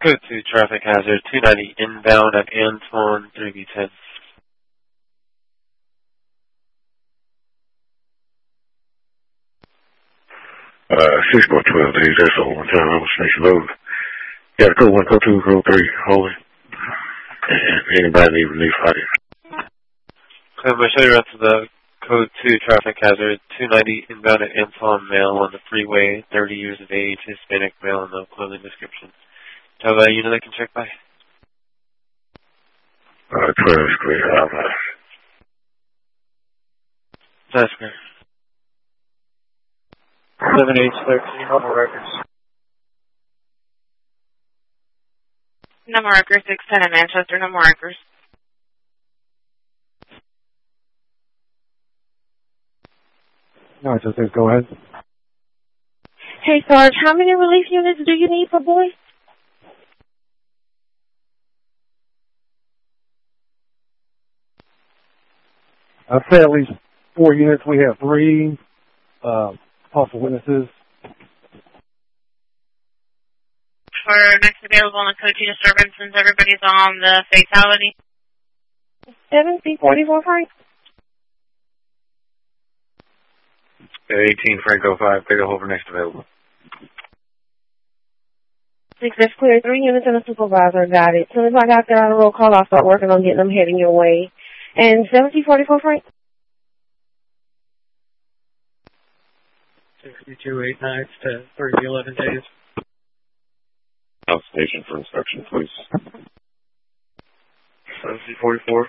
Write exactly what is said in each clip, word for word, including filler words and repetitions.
Code two traffic hazard two ninety inbound at Antoine three B ten. Uh, six by twelve days, that's all one time. I was station load. Got a code one, code two, code three, holding. Anybody need relief out here? I'm going to show you around to the code two traffic hazard two ninety inbound at Antoine male on the freeway, thirty years of age, Hispanic male, no clothing description. Do you have a unit I can check by? Uh, twelve is clear. All right. That's clear. seven H thirteen, number records. Number records, six ten in Manchester, number records. No, it just says go ahead. Hey, Sarge, how many relief units do you need for boys? I'd say at least four units. We have three uh, possible witnesses. For next available on the code two disturbance, since everybody's on the fatality. seven C forty-four, Frank. eighteen, Franco five, take a hold for next available. Six, that's clear. Three units and a supervisor. Got it. As soon as I got there on the roll call, I'll start working on getting them heading your way. And seven C forty-four, Frank? sixty-two, eight nights to three eleven days. Outstation for inspection, please. seven C forty-four.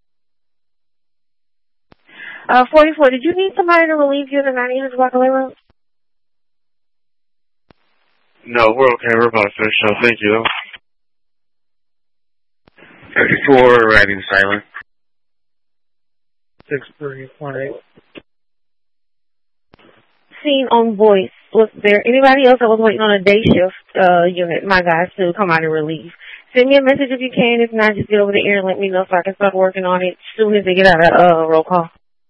Uh, forty-four, did you need somebody to relieve you the ninety units Rockaway Road? No, we're okay. We're about to finish up. Thank you, though. thirty-four, riding silent. six three one eight. Seen on voice. Was there anybody else that was waiting on a day shift uh, unit, my guys, to come out and relieve? Send me a message if you can. If not, just get over the air and let me know so I can start working on it as soon as they get out of uh, roll call.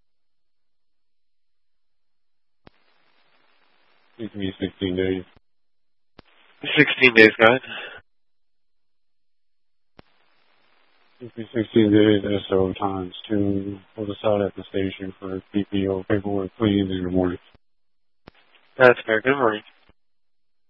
It can be sixteen days. sixteen days, guys. It can be sixteen days, S O times two. We'll decide at the station for P P O paperwork, please, in the morning. That's fair. Good morning.